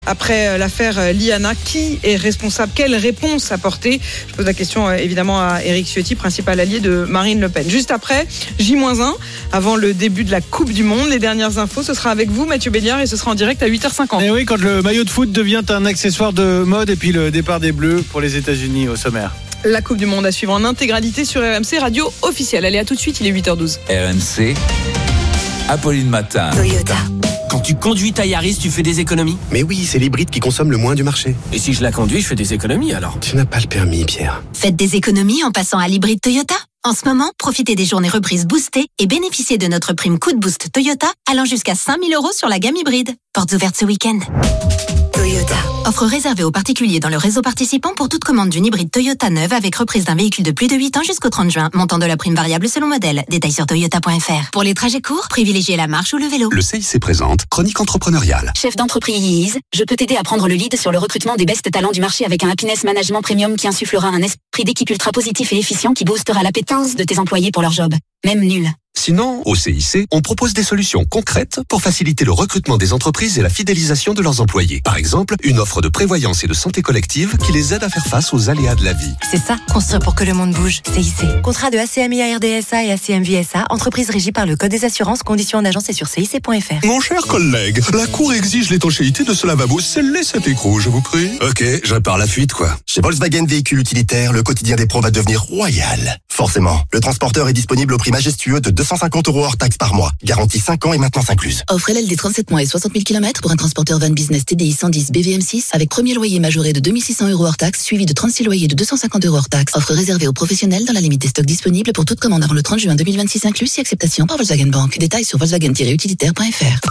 Après l'affaire Liana, qui est responsable? Quelle réponse apporter? Je pose la question évidemment à Éric Ciotti, principal allié de Marine Le Pen. Juste après, J-1, avant le début de la Coupe du Monde. Les dernières infos, ce sera avec vous, Mathieu Béliard, et ce sera en direct à 8h50. Et oui, quand le maillot de foot devient un accessoire de mode, et puis le départ des Bleus pour les États-Unis au sommaire. La Coupe du Monde à suivre en intégralité sur RMC Radio officielle. Allez, à tout de suite, il est 8h12. RMC, Apolline Matin. Toyota. Quand tu conduis ta Yaris, tu fais des économies? Mais oui, c'est l'hybride qui consomme le moins du marché. Et si je la conduis, je fais des économies alors? Tu n'as pas le permis, Pierre. Faites des économies en passant à l'hybride Toyota. En ce moment, profitez des journées reprises boostées et bénéficiez de notre prime Coup de Boost Toyota allant jusqu'à 5 000 € sur la gamme hybride. Portes ouvertes ce week-end. Toyota. Offre réservée aux particuliers dans le réseau participant pour toute commande d'une hybride Toyota neuve avec reprise d'un véhicule de plus de 8 ans jusqu'au 30 juin. Montant de la prime variable selon modèle. Détails sur toyota.fr. Pour les trajets courts, privilégiez la marche ou le vélo. Le CIC présente Chronique entrepreneuriale. Chef d'entreprise, je peux t'aider à prendre le lead sur le recrutement des best talents du marché avec un happiness management premium qui insufflera un esprit d'équipe ultra positif et efficient qui boostera l'appétence de tes employés pour leur job. Même nul. Sinon, au CIC, on propose des solutions concrètes pour faciliter le recrutement des entreprises et la fidélisation de leurs employés. Par exemple, une offre de prévoyance et de santé collective qui les aide à faire face aux aléas de la vie. C'est ça, construire pour que le monde bouge. CIC. Contrat de ACMI RDSA et ACMVSA, entreprise régie par le Code des assurances, conditions en agence et sur cic.fr. Mon cher collègue, la Cour exige l'étanchéité de ce lavabo. Scellez cet écrou, je vous prie. Ok, je répare la fuite, quoi. Chez Volkswagen Véhicules Utilitaires, le quotidien des pros va devenir royal. Forcément, le transporteur est disponible au prix majestueux de 250 € hors taxe par mois. Garantie 5 ans et maintenance incluse. Offre LLD 37 mois et 60 000 km pour un transporteur van business TDI 110 BVM6 avec premier loyer majoré de 2 600 € hors taxe suivi de 36 loyers de 250 € hors taxe. Offre réservée aux professionnels dans la limite des stocks disponibles pour toute commande avant le 30 juin 2026 inclus si acceptation par Volkswagen Bank. Détails sur volkswagen-utilitaire.fr.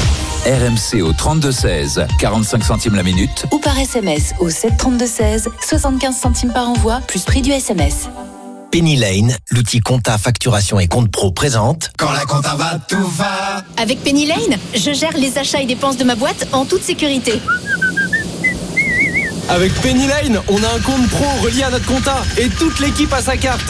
RMC au 32-16, 45 centimes la minute. Ou par SMS au 732-16, 75 centimes par envoi, plus prix du SMS. Penny Lane, l'outil compta, facturation et compte pro présente. Quand la compta va, tout va. Avec Penny Lane, je gère les achats et dépenses de ma boîte en toute sécurité. Avec Penny Lane, on a un compte pro relié à notre compta et toute l'équipe a sa carte.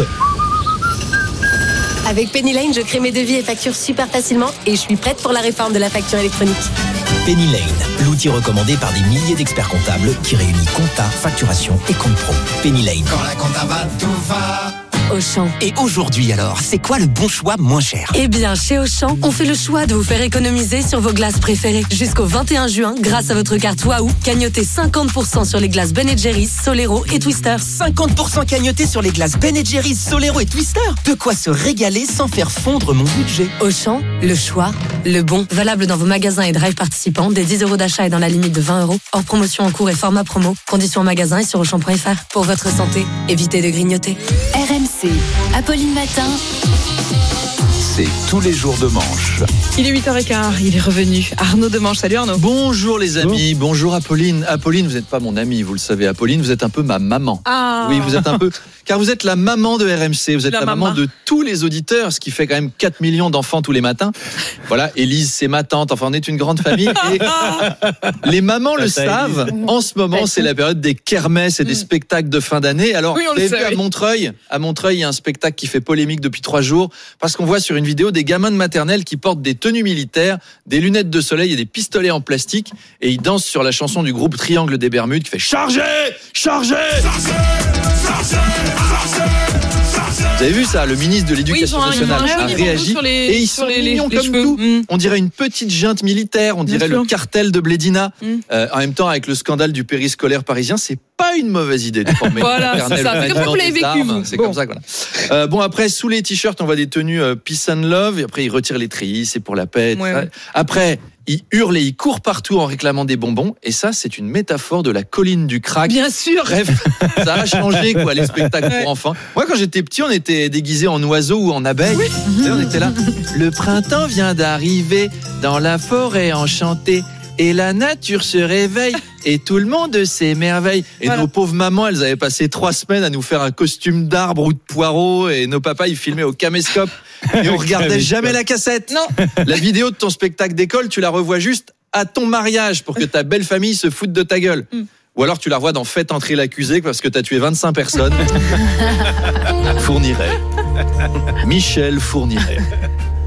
Avec Penny Lane, je crée mes devis et factures super facilement et je suis prête pour la réforme de la facture électronique. Penny Lane, l'outil recommandé par des milliers d'experts comptables qui réunit compta, facturation et compte pro. Penny Lane. Quand la compta va, tout va. Auchan. Et aujourd'hui alors, c'est quoi le bon choix moins cher? Eh bien, chez Auchan, on fait le choix de vous faire économiser sur vos glaces préférées. Jusqu'au 21 juin, grâce à votre carte Waouh, cagnotez 50% sur les glaces Ben & Jerry's, Solero et Twister. 50% cagnoté sur les glaces Ben & Jerry's, Solero et Twister. De quoi se régaler sans faire fondre mon budget. Auchan, le choix, le bon. Valable dans vos magasins et drive participants, des 10 € d'achat et dans la limite de 20 €. Hors promotion en cours et format promo. Conditions en magasin et sur Auchan.fr. Pour votre santé, évitez de grignoter. RMC. Apolline Matin. C'est tous les jours de manche. Il est 8h15, il est revenu. Arnaud Demanche, salut Arnaud. Bonjour les amis, bonjour Apolline. Apolline, vous n'êtes pas mon amie, vous le savez. Apolline, vous êtes un peu ma maman. Ah. Oui, vous êtes un peu... Car vous êtes la maman de RMC, vous êtes la maman de tous les auditeurs, ce qui fait quand même 4 millions d'enfants tous les matins. Voilà, Élise, c'est ma tante, enfin on est une grande famille. Et les mamans le savent, en ce moment c'est la période des kermesses et des spectacles de fin d'année. Alors, vous avez vu à Montreuil, il y a un spectacle qui fait polémique depuis 3 jours, parce qu'on voit sur une vidéo des gamins de maternelle qui portent des tenues militaires, des lunettes de soleil et des pistolets en plastique, et ils dansent sur la chanson du groupe Triangle des Bermudes qui fait « Chargez ! Chargez ! Vous avez vu ça, le ministre de l'Éducation nationale a réagi et ils sont mignons comme tout. On dirait une petite junte militaire, on dirait le cartel de Blédina. En même temps, avec le scandale du périscolaire parisien, c'est pas une mauvaise idée de former. Voilà, c'est ça. C'est comme ça que vous l'avez vécu, vous. C'est comme ça, voilà. Bon, après, sous les t-shirts, on voit des tenues peace and love. Et après, ils retirent les treillis, c'est pour la paix. Ouais. Après, ils hurlent et ils courent partout en réclamant des bonbons. Et ça, c'est une métaphore de la colline du crack. Bien sûr. Bref, ça a changé, quoi, les spectacles pour enfants. Moi, quand j'étais petit, on était déguisés en oiseaux ou en abeilles. Oui. On était là. Le printemps vient d'arriver dans la forêt enchantée. Et la nature se réveille et tout le monde s'émerveille. Et nos pauvres mamans, elles avaient passé 3 semaines à nous faire un costume d'arbre ou de poireau. Et nos papas, ils filmaient au caméscope. Et on regardait jamais la cassette. Non. La vidéo de ton spectacle d'école, tu la revois juste à ton mariage pour que ta belle famille se foute de ta gueule. Ou alors tu la revois dans Faites entrer l'accusé parce que t'as tué 25 personnes. Fourniret. Michel Fourniret.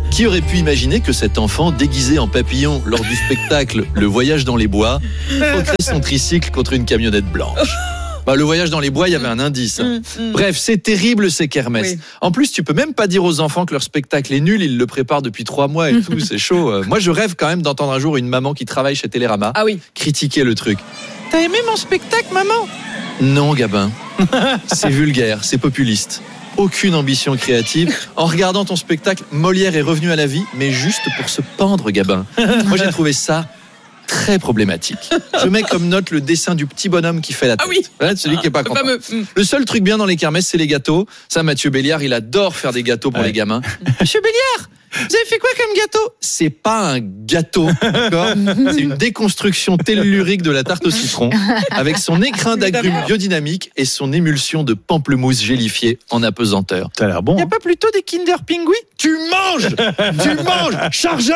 Qui aurait pu imaginer que cet enfant, déguisé en papillon lors du spectacle Le Voyage dans les bois, croquerait son tricycle contre une camionnette blanche? Le voyage dans les bois, il y avait un indice. Bref, c'est terrible ces kermesses. Oui. En plus, tu peux même pas dire aux enfants que leur spectacle est nul, ils le préparent depuis 3 mois et tout, c'est chaud. Moi, je rêve quand même d'entendre un jour une maman qui travaille chez Télérama critiquer le truc. T'as aimé mon spectacle, maman? Non, Gabin. C'est vulgaire, c'est populiste. Aucune ambition créative. En regardant ton spectacle, Molière est revenu à la vie, mais juste pour se pendre, Gabin. Moi, j'ai trouvé ça très problématique. Je mets comme note le dessin du petit bonhomme qui fait la tête. Ah oui. Voilà, celui qui est pas content. Le seul truc bien dans les kermesses, c'est les gâteaux. Ça, Mathieu Béliard, il adore faire des gâteaux pour les gamins. Monsieur Béliard, vous avez fait quoi comme gâteau? C'est pas un gâteau, d'accord? C'est une déconstruction tellurique de la tarte au citron avec son écrin d'agrumes biodynamique et son émulsion de pamplemousse gélifiée en apesanteur. Ça a l'air bon. Y a pas plutôt des Kinder Pingui? Tu manges! Chargez!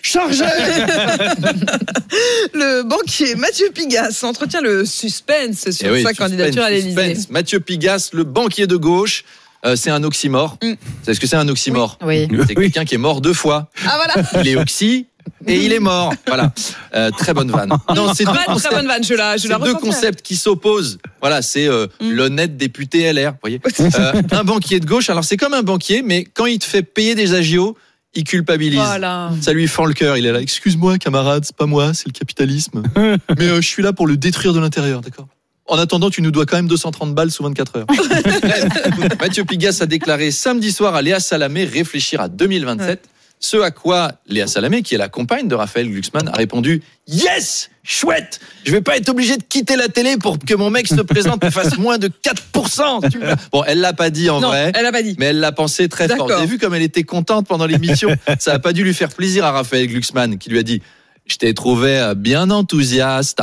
Le banquier Mathieu Pigasse entretient le suspense sur sa candidature à l'Élysée. Mathieu Pigasse, le banquier de gauche. C'est un oxymore. C'est ce que c'est un oxymore? Oui. C'est quelqu'un qui est mort 2 fois. Ah voilà. Il est oxy et il est mort. Voilà. Très bonne vanne. Non, c'est très bonne vanne. Je la deux concepts qui s'opposent. Voilà, c'est l'honnête député LR. Voyez. Un banquier de gauche. Alors c'est comme un banquier, mais quand il te fait payer des agios, il culpabilise. Voilà. Ça lui fend le cœur. Il est là. Excuse-moi, camarade, c'est pas moi, c'est le capitalisme. Mais je suis là pour le détruire de l'intérieur, d'accord? En attendant, tu nous dois quand même 230 balles sous 24 heures. Mathieu Pigasse a déclaré samedi soir à Léa Salamé réfléchir à 2027. Ouais. Ce à quoi Léa Salamé, qui est la compagne de Raphaël Glucksmann, a répondu « Yes, chouette, je vais pas être obligé de quitter la télé pour que mon mec se présente et fasse moins de 4%. » Bon, elle l'a pas dit en vrai. Elle l'a pas dit. Mais elle l'a pensé très fort. Vous avez vu comme elle était contente pendant l'émission? Ça a pas dû lui faire plaisir à Raphaël Glucksmann, qui lui a dit « Je t'ai trouvé bien enthousiaste.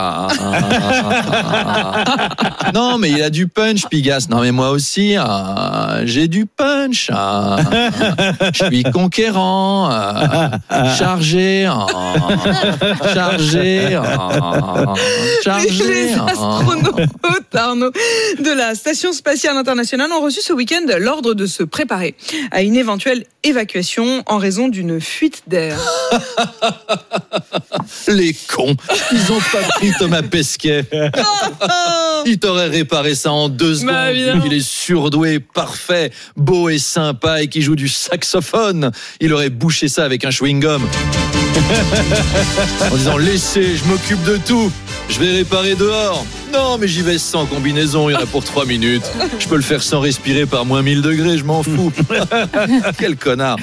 Non, mais il a du punch, Pigasse. Non, mais moi aussi, j'ai du punch. Je suis conquérant, chargé. Les astronautes, Arnaud, de la Station Spatiale Internationale ont reçu ce week-end l'ordre de se préparer à une éventuelle évacuation en raison d'une fuite d'air. Les cons, ils ont pas pris Thomas Pesquet. Il t'aurait réparé ça en 2 secondes. Il est surdoué, parfait, beau et sympa et qui joue du saxophone. Il aurait bouché ça avec un chewing-gum. En disant laissez, je m'occupe de tout. Je vais réparer dehors. Non, mais j'y vais sans combinaison, il y en a pour 3 minutes. Je peux le faire sans respirer par moins 1000 degrés, je m'en fous. Quel connard.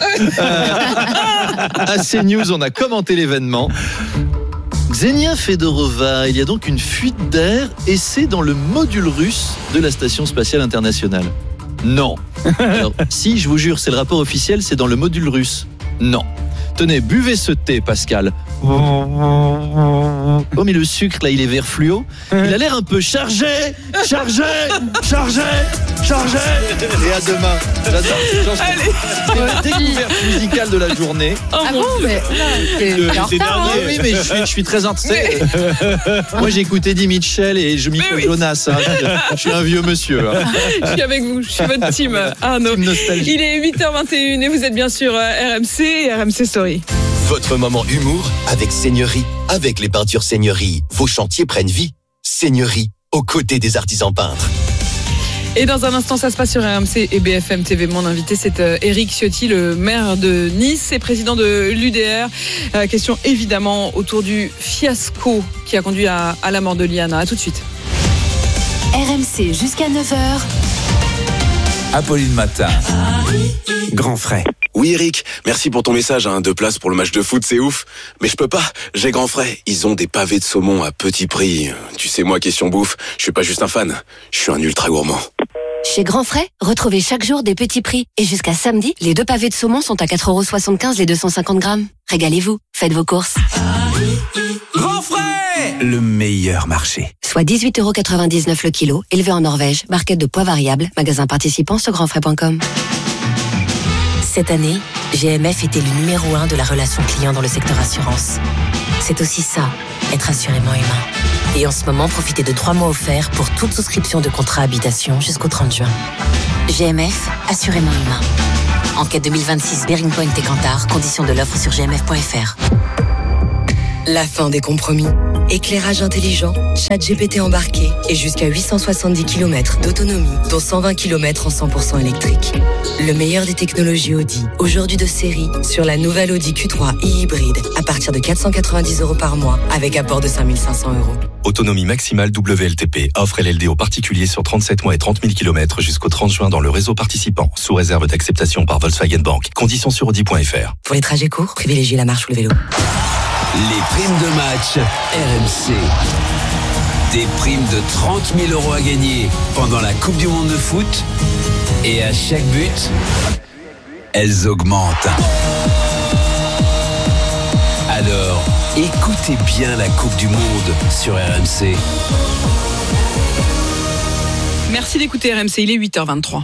À CNews, on a commenté l'événement. Xenia Fedorova, il y a donc une fuite d'air et c'est dans le module russe de la Station Spatiale Internationale. Non. Alors, si, je vous jure, c'est le rapport officiel, c'est dans le module russe. Non. Tenez, buvez ce thé, Pascal. Oh, mais le sucre, là, il est vert fluo. Il a l'air un peu chargé. Et à demain. C'est la découverte musicale de la journée. Ah bon, mais oui, mais je suis très intéressé. Moi, j'ai écouté Eddie Mitchell et Michael Jonas. Je suis un vieux monsieur. Je suis avec vous, je suis votre team, Arnaud. Il est 8h21 et vous êtes bien sûr RMC et RMC Story. Votre moment humour avec Seigneurie. Avec les peintures Seigneurie, vos chantiers prennent vie. Seigneurie, aux côtés des artisans peintres. Et dans un instant, ça se passe sur RMC et BFM TV. Mon invité, c'est Éric Ciotti, le maire de Nice et président de l'UDR. Question évidemment autour du fiasco qui a conduit à la mort de Liana. À tout de suite. RMC jusqu'à 9h. Apolline Matin. Grand frais. Oui Eric, merci pour ton message, 2 places pour le match de foot, c'est ouf. Mais je peux pas, j'ai Grand frais. Ils ont des pavés de saumon à petit prix. Tu sais moi, question bouffe, je suis pas juste un fan, je suis un ultra gourmand. Chez Grand Frais, retrouvez chaque jour des petits prix. Et jusqu'à samedi, les 2 pavés de saumon sont à 4,75€ les 250 grammes. Régalez-vous, faites vos courses. Grand frais, le meilleur marché. Soit 18,99€ le kilo, élevé en Norvège, barquette de poids variable, magasin participant sur grandfrais.com. Cette année, GMF était le numéro 1 de la relation client dans le secteur assurance. C'est aussi ça, être assurément humain. Et en ce moment, profitez de 3 mois offerts pour toute souscription de contrat habitation jusqu'au 30 juin. GMF, assurément humain. Enquête 2026 Bearing Point et Kantar. Conditions de l'offre sur gmf.fr. La fin des compromis. Éclairage intelligent, ChatGPT embarqué et jusqu'à 870 km d'autonomie, dont 120 km en 100% électrique. Le meilleur des technologies Audi, aujourd'hui de série, sur la nouvelle Audi Q3 e-hybride, à partir de 490 € par mois, avec apport de 5 500 €. Autonomie maximale WLTP. Offre LLD aux particuliers sur 37 mois et 30 000 km jusqu'au 30 juin dans le réseau participant, sous réserve d'acceptation par Volkswagen Bank. Conditions sur Audi.fr. Pour les trajets courts, privilégiez la marche ou le vélo. Les primes de match RMC. Des primes de 30 000 € à gagner pendant la Coupe du Monde de foot. Et à chaque but, elles augmentent. Alors, écoutez bien la Coupe du Monde sur RMC. Merci d'écouter RMC, il est 8h23.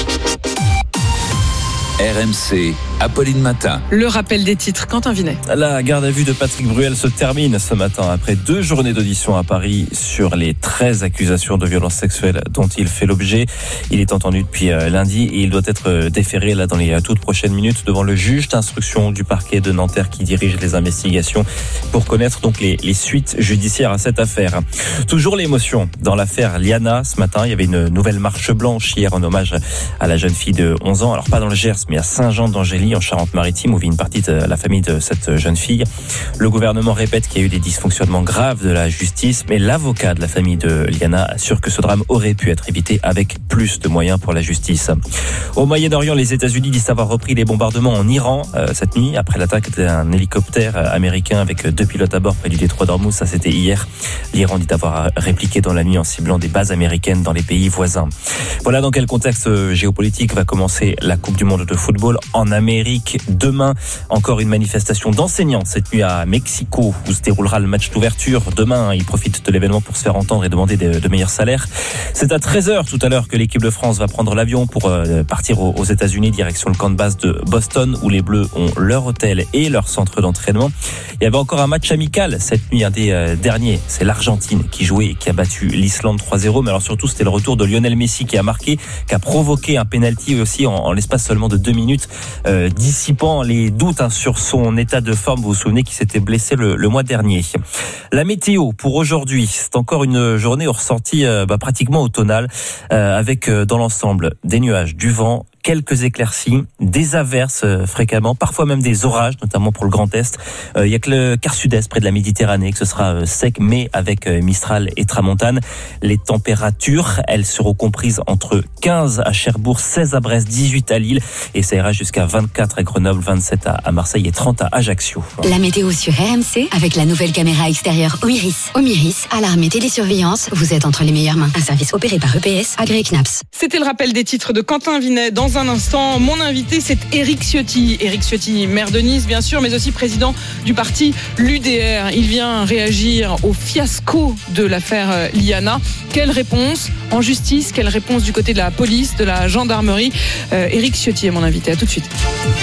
RMC, Apolline Matin. Le rappel des titres, Quentin Vinet. La garde à vue de Patrick Bruel se termine ce matin après 2 journées d'audition à Paris sur les 13 accusations de violences sexuelles dont il fait l'objet. Il est entendu depuis lundi et il doit être déféré là dans les toutes prochaines minutes devant le juge d'instruction du parquet de Nanterre qui dirige les investigations pour connaître donc les suites judiciaires à cette affaire. Toujours l'émotion dans l'affaire Liana. Ce matin, il y avait une nouvelle marche blanche hier en hommage à la jeune fille de 11 ans. Alors pas dans le Gers, mais à Saint-Jean-d'Angély, en Charente-Maritime, où vit une partie de la famille de cette jeune fille. Le gouvernement répète qu'il y a eu des dysfonctionnements graves de la justice, mais l'avocat de la famille de Liana assure que ce drame aurait pu être évité avec plus de moyens pour la justice. Au Moyen-Orient, les États-Unis disent avoir repris les bombardements en Iran cette nuit, après l'attaque d'un hélicoptère américain avec 2 pilotes à bord près du détroit d'Ormuz. Ça, c'était hier. L'Iran dit avoir répliqué dans la nuit en ciblant des bases américaines dans les pays voisins. Voilà dans quel contexte géopolitique va commencer la Coupe du Monde de football en Amérique. Demain, encore une manifestation d'enseignants cette nuit à Mexico où se déroulera le match d'ouverture. Demain, ils profitent de l'événement pour se faire entendre et demander de meilleurs salaires. C'est à 13h tout à l'heure que l'équipe de France va prendre l'avion pour partir aux États-Unis, direction le camp de base de Boston où les Bleus ont leur hôtel et leur centre d'entraînement. Il y avait encore un match amical cette nuit, un des derniers. C'est l'Argentine qui jouait et qui a battu l'Islande 3-0. Mais alors surtout, c'était le retour de Lionel Messi qui a marqué, qui a provoqué un penalty aussi en l'espace seulement de 2 minutes, dissipant les doutes sur son état de forme. Vous vous souvenez qu'il s'était blessé le mois dernier. La météo pour aujourd'hui, c'est encore une journée au ressenti pratiquement automnale, avec dans l'ensemble des nuages, du vent, quelques éclaircies, des averses fréquemment, parfois même des orages, notamment pour le Grand Est. Il y a que le quart sud-est près de la Méditerranée que ce sera sec, mais avec Mistral et Tramontane. Les températures, elles seront comprises entre 15 à Cherbourg, 16 à Brest, 18 à Lille, et ça ira jusqu'à 24 à Grenoble, 27 à Marseille et 30 à Ajaccio. La météo sur RMC avec la nouvelle caméra extérieure Omiris. Omiris, alarme et télésurveillance, vous êtes entre les meilleures mains. Un service opéré par EPS, agréé CNAPS. C'était le rappel des titres de Quentin Vinet. Dans un instant, mon invité, c'est Éric Ciotti. Éric Ciotti, maire de Nice, bien sûr, mais aussi président du parti l'UDR. Il vient réagir au fiasco de l'affaire Liana. Quelle réponse en justice? Quelle réponse du côté de la police, de la gendarmerie? Éric Ciotti est mon invité. À tout de suite.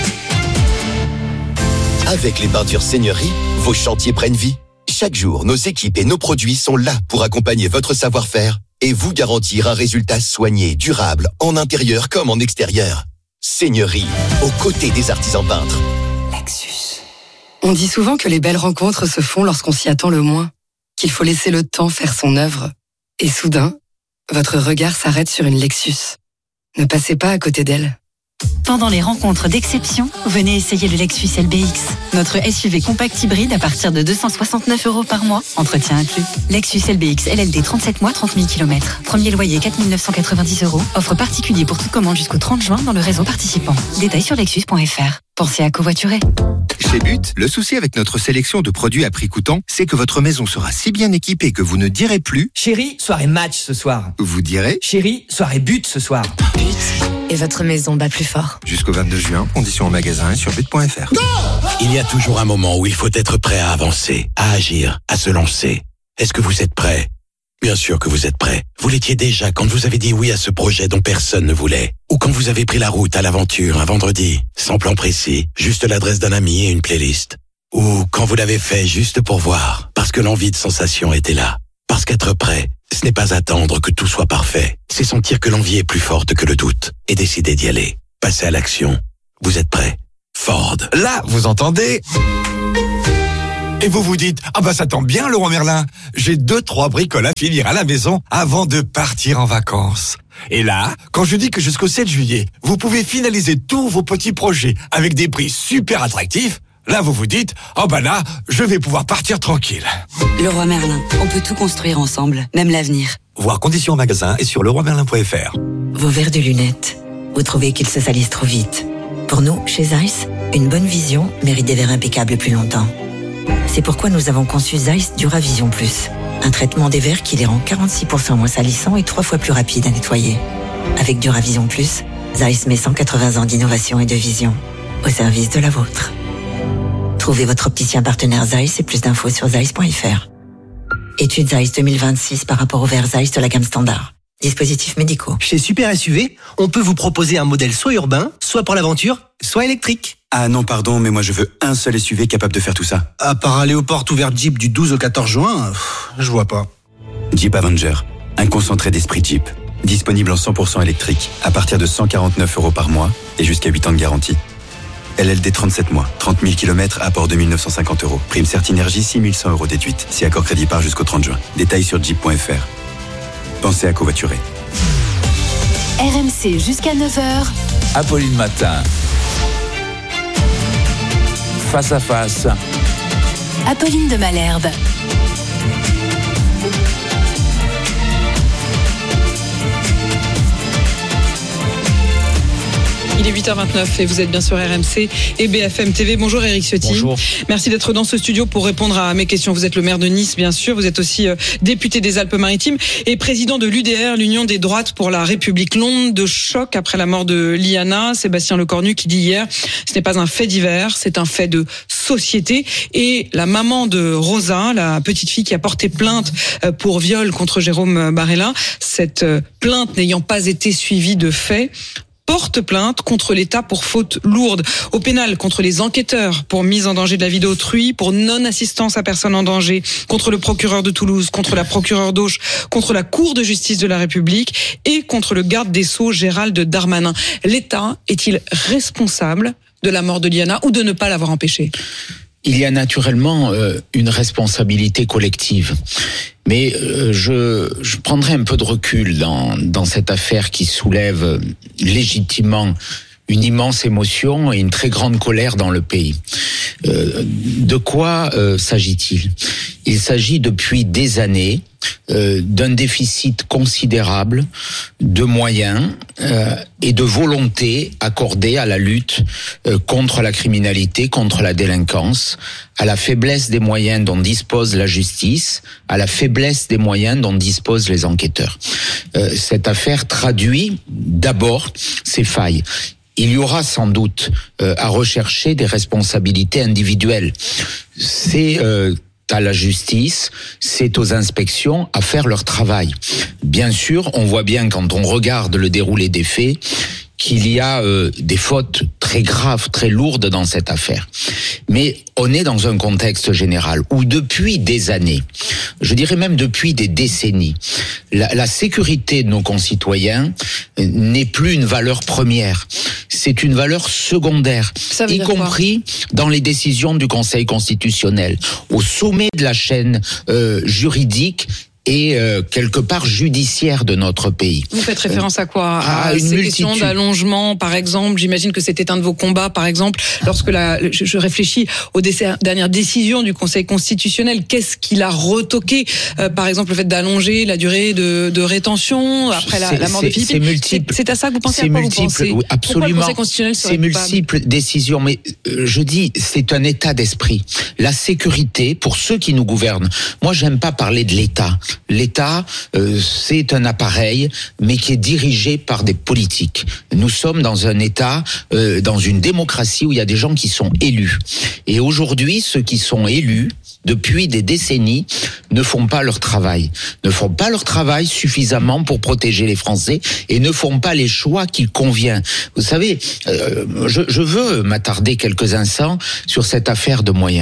Avec les peintures Seigneurie, vos chantiers prennent vie. Chaque jour, nos équipes et nos produits sont là pour accompagner votre savoir-faire et vous garantir un résultat soigné, durable, en intérieur comme en extérieur. Seigneurie, aux côtés des artisans peintres. Lexus. On dit souvent que les belles rencontres se font lorsqu'on s'y attend le moins, qu'il faut laisser le temps faire son œuvre. Et soudain, votre regard s'arrête sur une Lexus. Ne passez pas à côté d'elle. Pendant les rencontres d'exception, venez essayer le Lexus LBX. Notre SUV compact hybride à partir de 269 € par mois, entretien inclus. Lexus LBX LLD 37 mois, 30 000 km. Premier loyer 4 990 €. Offre particulier pour toute commande jusqu'au 30 juin dans le réseau participant. Détails sur lexus.fr. Pensez à covoiturer. Chez But, le souci avec notre sélection de produits à prix coûtant, c'est que votre maison sera si bien équipée que vous ne direz plus « Chérie, soirée match ce soir ». Vous direz « Chérie, soirée but ce soir ». Et votre maison bat plus fort. Jusqu'au 22 juin, conditions en magasin et sur but.fr. Il y a toujours un moment où il faut être prêt à avancer, à agir, à se lancer. Est-ce que vous êtes prêt ? Bien sûr que vous êtes prêt. Vous l'étiez déjà quand vous avez dit oui à ce projet dont personne ne voulait. Ou quand vous avez pris la route à l'aventure un vendredi, sans plan précis, juste l'adresse d'un ami et une playlist. Ou quand vous l'avez fait juste pour voir, parce que l'envie de sensation était là. Parce qu'être prêt, ce n'est pas attendre que tout soit parfait. C'est sentir que l'envie est plus forte que le doute et décider d'y aller. Passer à l'action. vous êtes prêts. Ford. Là, vous entendez? Et vous vous dites, ah bah ça tombe bien Leroy Merlin, j'ai 2-3 bricoles à finir à la maison avant de partir en vacances. Et là, quand je dis que jusqu'au 7 juillet, vous pouvez finaliser tous vos petits projets avec des prix super attractifs, là vous vous dites, oh bah là, je vais pouvoir partir tranquille. Leroy Merlin, on peut tout construire ensemble, même l'avenir. Voir conditions en magasin et sur leroymerlin.fr. Vos verres de lunettes, vous trouvez qu'ils se salissent trop vite. Pour nous, chez Zeiss, une bonne vision mérite des verres impeccables plus longtemps. C'est pourquoi nous avons conçu Zeiss Duravision Plus, un traitement des verres qui les rend 46% moins salissants et 3 fois plus rapides à nettoyer. Avec Duravision Plus, Zeiss met 180 ans d'innovation et de vision au service de la vôtre. Trouvez votre opticien partenaire Zeiss et plus d'infos sur zeiss.fr. Étude Zeiss 2026 par rapport aux verres Zeiss de la gamme standard. Dispositifs médicaux. Chez Super SUV, on peut vous proposer un modèle soit urbain, soit pour l'aventure, soit électrique. Ah non, pardon, mais moi je veux un seul SUV capable de faire tout ça. À part aller aux portes ouvertes Jeep du 12 au 14 juin, je vois pas. Jeep Avenger, un concentré d'esprit Jeep. Disponible en 100% électrique, à partir de 149 € par mois et jusqu'à 8 ans de garantie. LLD 37 mois, 30 000 km, apport 2 950 €. Prime Certinergie, 6 100 € déduite. Si accord crédit par jusqu'au 30 juin. Détails sur jeep.fr. Pensez à covoiturer. RMC jusqu'à 9h. Apolline Matin. Face à face. Apolline de Malherbe. Il est 8h29 et vous êtes bien sur RMC et BFM TV. Bonjour Éric Ciotti. Bonjour. Merci d'être dans ce studio pour répondre à mes questions. Vous êtes le maire de Nice, bien sûr. Vous êtes aussi député des Alpes-Maritimes et président de l'UDR, l'Union des droites pour la République. L'onde de choc après la mort de Liana. Sébastien Lecornu qui dit hier, ce n'est pas un fait divers, c'est un fait de société. Et la maman de Rosa, la petite fille qui a porté plainte pour viol contre Jérôme Barella, cette plainte n'ayant pas été suivie de fait, porte plainte contre l'État pour faute lourde. Au pénal, contre les enquêteurs pour mise en danger de la vie d'autrui, pour non-assistance à personne en danger, contre le procureur de Toulouse, contre la procureure d'Auch, contre la Cour de justice de la République et contre le garde des Sceaux Gérald Darmanin. L'État est-il responsable de la mort de Liana ou de ne pas l'avoir empêchée ? Il y a naturellement une responsabilité collective. Mais je prendrai un peu de recul dans cette affaire qui soulève légitimement une immense émotion et une très grande colère dans le pays. De quoi s'agit-il ? Il s'agit depuis des années d'un déficit considérable de moyens et de volonté accordée à la lutte contre la criminalité, contre la délinquance, à la faiblesse des moyens dont dispose la justice, à la faiblesse des moyens dont disposent les enquêteurs. Cette affaire traduit d'abord ces failles. Il y aura sans doute à rechercher des responsabilités individuelles. C'est à la justice, c'est aux inspections à faire leur travail. Bien sûr, on voit bien quand on regarde le déroulé des faits qu'il y a des fautes très graves, très lourdes dans cette affaire. Mais on est dans un contexte général où depuis des années, je dirais même depuis des décennies, la sécurité de nos concitoyens n'est plus une valeur première. C'est une valeur secondaire, y compris dans les décisions du Conseil constitutionnel, au sommet de la chaîne juridique et quelque part judiciaire de notre pays. Vous faites référence à quoi ? À une ces multitude. questions d'allongement, par exemple. J'imagine que c'était un de vos combats, par exemple, lorsque je réfléchis aux dernières décisions du Conseil constitutionnel. Qu'est-ce qu'il a retoqué ? Par exemple, le fait d'allonger la durée de rétention après la mort de Philippe. C'est multiple. C'est à ça que vous pensez ? À quoi vous pensez ? Oui, absolument. Pourquoi le Conseil constitutionnel serait c'est multiples décisions, mais je dis, c'est un état d'esprit. La sécurité, pour ceux qui nous gouvernent. Moi, j'aime pas parler de l'État. L'État, c'est un appareil, mais qui est dirigé par des politiques. Nous sommes dans un État, dans une démocratie où il y a des gens qui sont élus. Et aujourd'hui, ceux qui sont élus, depuis des décennies, ne font pas leur travail. Ne font pas leur travail suffisamment pour protéger les Français et ne font pas les choix qu'il convient. Vous savez, je veux m'attarder quelques instants sur cette affaire de moyens.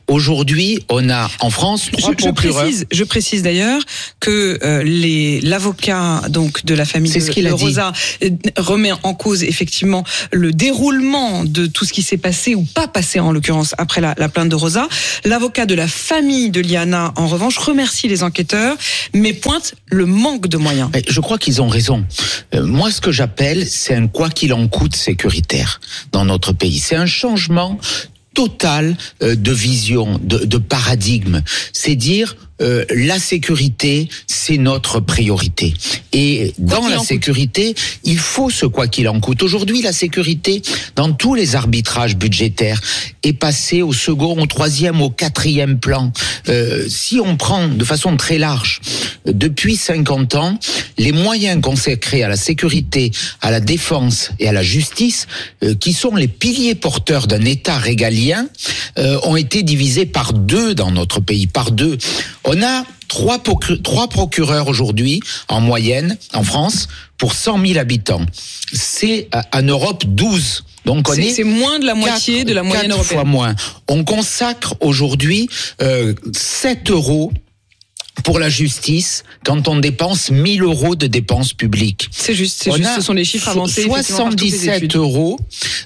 Aujourd'hui, on a en France 3 procureurs. Je précise d'ailleurs que l'avocat donc de la famille de Rosa remet en cause effectivement le déroulement de tout ce qui s'est passé ou pas passé en l'occurrence après la plainte de Rosa. L'avocat de la famille de Liana, en revanche, remercie les enquêteurs, mais pointe le manque de moyens. Mais je crois qu'ils ont raison. Moi, ce que j'appelle, c'est un quoi qu'il en coûte sécuritaire dans notre pays. C'est un changement total de vision, de paradigme. C'est dire la sécurité, c'est notre priorité. Et dans la sécurité, il faut ce quoi qu'il en coûte. Aujourd'hui, la sécurité, dans tous les arbitrages budgétaires, est passée au second, au troisième, au quatrième plan. Si on prend de façon très large, depuis 50 ans, les moyens consacrés à la sécurité, à la défense et à la justice, qui sont les piliers porteurs d'un État régalien, ont été divisés par 2 dans notre pays, par 2. On a 3 procureurs aujourd'hui, en moyenne, en France, pour 100 000 habitants. C'est en Europe 12. Donc c'est moins de la moitié de la moyenne européenne. 4 fois moins. On consacre aujourd'hui 7 euros pour la justice quand on dépense 1 000 euros de dépenses publiques. C'est juste, ce sont les chiffres avancés. 77 euros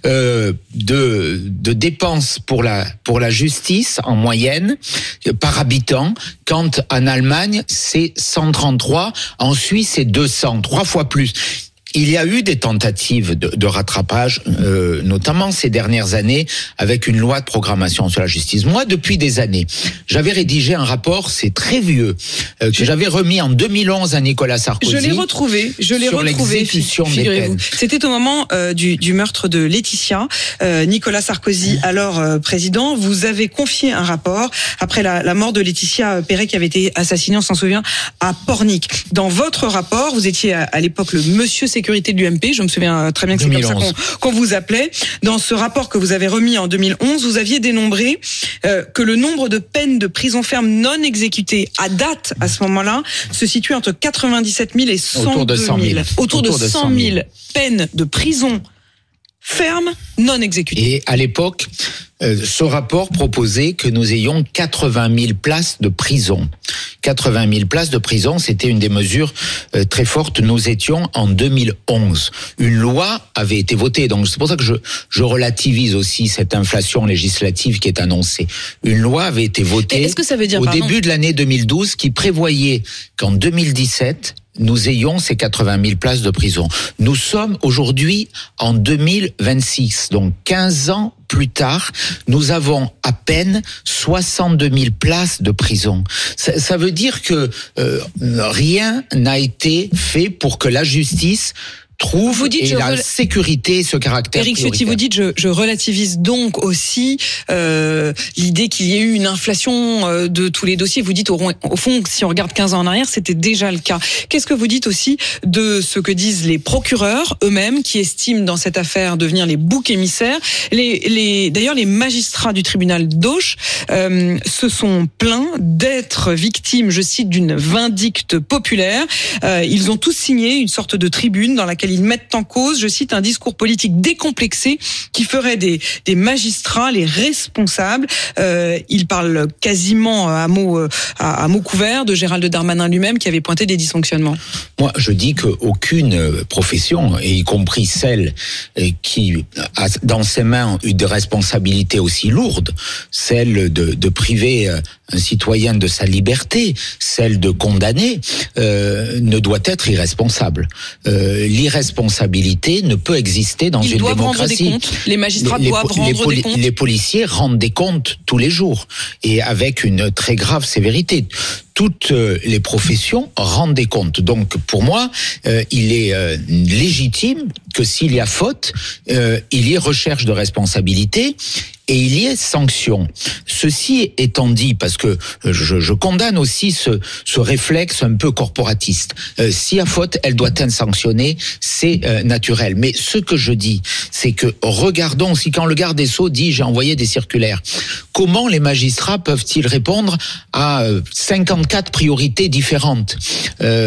de dépenses pour la justice en moyenne par habitant, quand en Allemagne c'est 133, en Suisse c'est 200, 3 fois plus. Il y a eu des tentatives de rattrapage, notamment ces dernières années, avec une loi de programmation sur la justice. Moi, depuis des années, j'avais rédigé un rapport, c'est très vieux, que j'avais remis en 2011 à Nicolas Sarkozy. Je l'ai retrouvé. Sur l'exécution des peines. C'était au moment du meurtre de Laetitia. Nicolas Sarkozy, alors président, vous avez confié un rapport après la mort de Laetitia Perret, qui avait été assassinée, on s'en souvient, à Pornic. Dans votre rapport, vous étiez à l'époque le monsieur sécurité de l'UMP, je me souviens très bien que c'est 2011. Comme ça qu'on vous appelait. Dans ce rapport que vous avez remis en 2011, vous aviez dénombré que le nombre de peines de prison ferme non exécutées à date, à ce moment-là, se situe entre 97 000 et 102 000. Autour de 100 000 peines de prison ferme non exécutées. Et à l'époque, ce rapport proposait que nous ayons 80 000 places de prison. 80 000 places de prison, c'était une des mesures très fortes. Nous étions en 2011. Une loi avait été votée, donc c'est pour ça que je relativise aussi cette inflation législative qui est annoncée. Une loi avait été votée au début de l'année 2012 qui prévoyait qu'en 2017, nous ayons ces 80 000 places de prison. Nous sommes aujourd'hui en 2026, donc 15 ans plus tard, nous avons à peine 62 000 places de prison. Ça veut dire que rien n'a été fait pour que la justice trouve la sécurité, ce caractère Éric Ciotti, vous dites, je relativise donc aussi l'idée qu'il y ait eu une inflation de tous les dossiers. Vous dites, au fond, si on regarde 15 ans en arrière, c'était déjà le cas. Qu'est-ce que vous dites aussi de ce que disent les procureurs eux-mêmes, qui estiment dans cette affaire devenir les boucs émissaires? D'ailleurs, les magistrats du tribunal d'Auch se sont plaints d'être victimes, je cite, d'une vindicte populaire. Ils ont tous signé une sorte de tribune dans laquelle ils mettent en cause, je cite, un discours politique décomplexé qui ferait des magistrats les responsables. Ils parlent quasiment à mots couverts de Gérald Darmanin lui-même, qui avait pointé des dysfonctionnements. Moi, je dis qu'aucune profession, et y compris celle qui a dans ses main une responsabilité aussi lourde, celle de priver un citoyen de sa liberté, celle de condamner, ne doit être irresponsable. L'irresponsabilité ne peut exister dans une démocratie. Ils doivent rendre des comptes. Les magistrats doivent rendre des comptes. Les policiers rendent des comptes tous les jours, et avec une très grave sévérité. Toutes les professions rendent des comptes. Donc, pour moi, il est légitime que s'il y a faute, il y ait recherche de responsabilité et il y ait sanction. Ceci étant dit, parce que je condamne aussi ce réflexe un peu corporatiste. S'il y a faute, elle doit être sanctionnée, c'est naturel. Mais ce que je dis, c'est que regardons, si quand le garde des Sceaux dit « j'ai envoyé des circulaires », comment les magistrats peuvent-ils répondre à 54 priorités différentes ?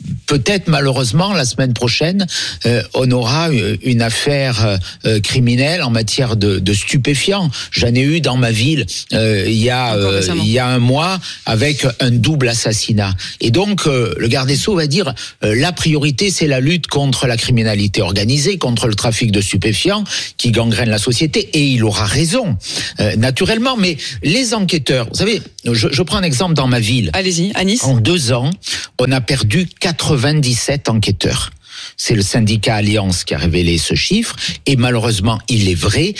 peut-être malheureusement la semaine prochaine, on aura une affaire criminelle en matière de stupéfiants. J'en ai eu dans ma ville il y a un mois avec un double assassinat. Et donc le garde des Sceaux va dire la priorité c'est la lutte contre la criminalité organisée, contre le trafic de stupéfiants qui gangrène la société. Et il aura raison, naturellement. Mais les enquêteurs, vous savez, je prends un exemple dans ma ville. Allez-y, à Nice. En 2 ans, on a perdu 97 enquêteurs. C'est le syndicat Alliance qui a révélé ce chiffre. Et malheureusement, il est vrai,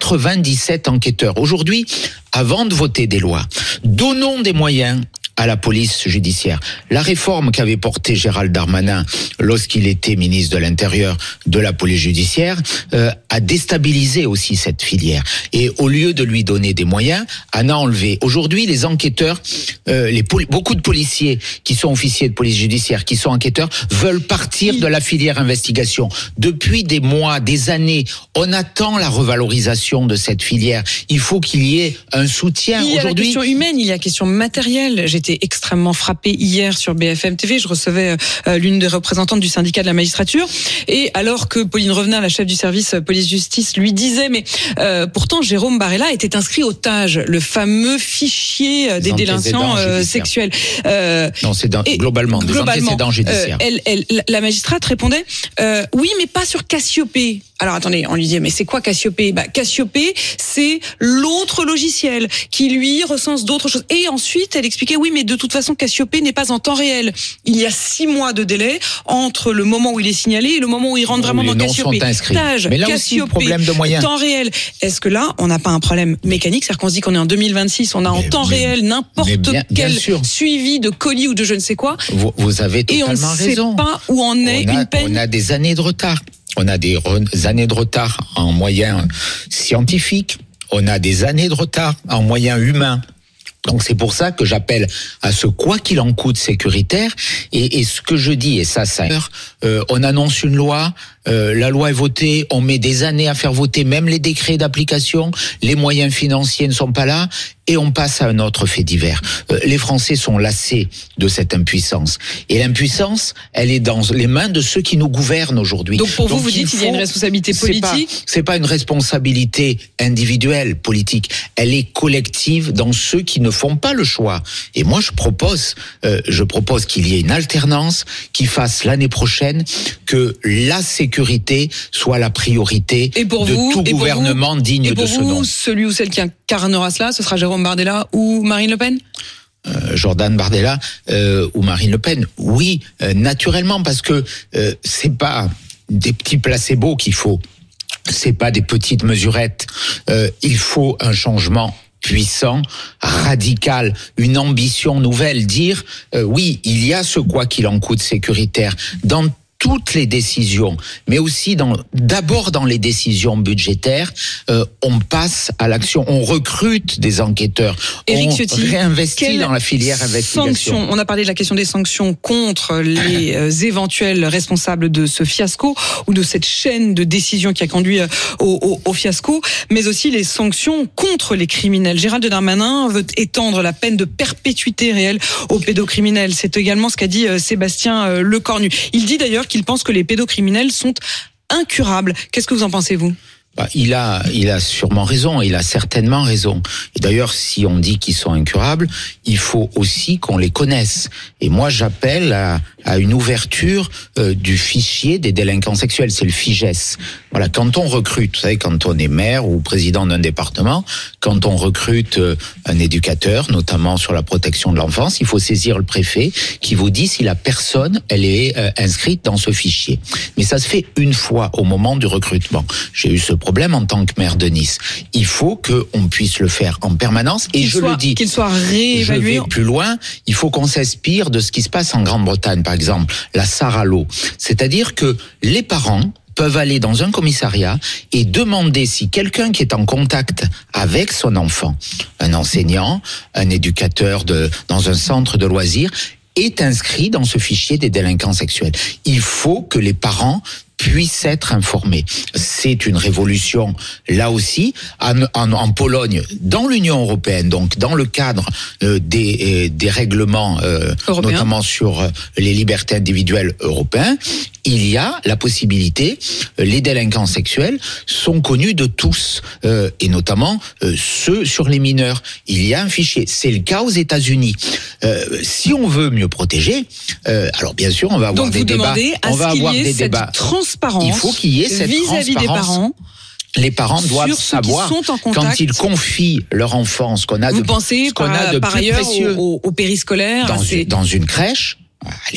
97 enquêteurs. Aujourd'hui, avant de voter des lois, donnons des moyens à la police judiciaire. La réforme qu'avait portée Gérald Darmanin lorsqu'il était ministre de l'Intérieur de la police judiciaire a déstabilisé aussi cette filière. Et au lieu de lui donner des moyens, en a enlevé. Aujourd'hui, les enquêteurs, beaucoup de policiers qui sont officiers de police judiciaire, qui sont enquêteurs, veulent partir de la filière investigation. Depuis des mois, des années, on attend la revalorisation de cette filière. Il faut qu'il y ait un soutien. Il y a aujourd'hui la question humaine, il y a la question matérielle. J'étais extrêmement frappée hier sur BFM TV. Je recevais l'une des représentantes du syndicat de la magistrature. Et alors que Pauline Revenat, la chef du service police-justice, lui disait, mais pourtant Jérôme Barella était inscrit au TAJ, le fameux fichier des délinquants sexuels. Non, c'est globalement des antécédents judiciaires. La magistrate répondait, oui, mais pas sur Cassiopée. Alors attendez, on lui disait, mais c'est quoi Cassiopée ? Cassiopée, c'est l'autre logiciel qui lui recense d'autres choses. Et ensuite, elle expliquait, oui, mais de toute façon, Cassiopée n'est pas en temps réel. Il y a 6 mois de délai entre le moment où il est signalé et le moment où il rentre vraiment dans Cassiopée. TAJ, mais là aussi, problème de moyens. Temps réel. Est-ce que là, on n'a pas un problème mécanique ? C'est-à-dire qu'on se dit qu'on est en 2026, on a en temps réel n'importe quel suivi de colis ou de je ne sais quoi. Vous avez totalement raison. Et on ne sait pas où en est une peine. On a des années de retard. On a des années de retard en moyens scientifiques. On a des années de retard en moyens humains. Donc c'est pour ça que j'appelle à ce quoi qu'il en coûte sécuritaire. Et ce que je dis, et ça, on annonce une loi, la loi est votée, on met des années à faire voter même les décrets d'application, les moyens financiers ne sont pas là, et on passe à un autre fait divers. Les Français sont lassés de cette impuissance. Et l'impuissance, elle est dans les mains de ceux qui nous gouvernent aujourd'hui. Donc pour vous dites qu'il y a une responsabilité politique ? C'est pas une responsabilité individuelle, politique. Elle est collective dans ceux qui ne font pas le choix. Et moi, je propose qu'il y ait une alternance qui fasse l'année prochaine que la sécurité soit la priorité de tout gouvernement digne de ce nom. Et pour vous, celui ou celle qui incarnera cela, ce sera Jérôme Bardella ou Marine Le Pen ? Jordan Bardella ou Marine Le Pen, oui, naturellement, parce que c'est pas des petits placebos qu'il faut, c'est pas des petites mesurettes. Il faut un changement puissant, radical, une ambition nouvelle, dire oui, il y a ce quoi qu'il en coûte sécuritaire dans toutes les décisions, mais aussi d'abord dans les décisions budgétaires, on passe à l'action, on recrute des enquêteurs, Éric on Ciotti, réinvestit dans la filière investigation. On a parlé de la question des sanctions contre les éventuels responsables de ce fiasco ou de cette chaîne de décisions qui a conduit au fiasco, mais aussi les sanctions contre les criminels. Gérald Darmanin veut étendre la peine de perpétuité réelle aux pédocriminels. C'est également ce qu'a dit Sébastien Lecornu. Il dit d'ailleurs qu'il pense que les pédocriminels sont incurables. Qu'est-ce que vous en pensez, vous ? Il a sûrement raison, il a certainement raison. Et d'ailleurs, si on dit qu'ils sont incurables, il faut aussi qu'on les connaisse. Et moi, j'appelle à une ouverture du fichier des délinquants sexuels, c'est le FIGES. Voilà, quand on recrute, vous savez, quand on est maire ou président d'un département, quand on recrute un éducateur, notamment sur la protection de l'enfance, il faut saisir le préfet qui vous dit si la personne, elle est inscrite dans ce fichier. Mais ça se fait une fois au moment du recrutement. J'ai eu ce problème en tant que maire de Nice. Il faut qu'on puisse le faire en permanence et je le dis. Qu'il soit réévalué. Je vais plus loin. Il faut qu'on s'inspire de ce qui se passe en Grande-Bretagne, par exemple, la Saralo. C'est-à-dire que les parents peuvent aller dans un commissariat et demander si quelqu'un qui est en contact avec son enfant, un enseignant, un éducateur dans un centre de loisirs, est inscrit dans ce fichier des délinquants sexuels. Il faut que les parents puissent être informés. C'est une révolution, là aussi, en Pologne, dans l'Union européenne, donc dans le cadre des règlements, notamment sur les libertés individuelles européens, il y a la possibilité, les délinquants sexuels sont connus de tous, et notamment ceux sur les mineurs. Il y a un fichier. C'est le cas aux États-Unis. Si on veut mieux protéger, alors bien sûr, on va avoir des débats. On va avoir des débats. Transparence. Il faut qu'il y ait cette vis-à-vis transparence. Des parents. Les parents doivent savoir quand ils confient leur enfant ce qu'on a de plus précieux au périscolaire, dans une crèche.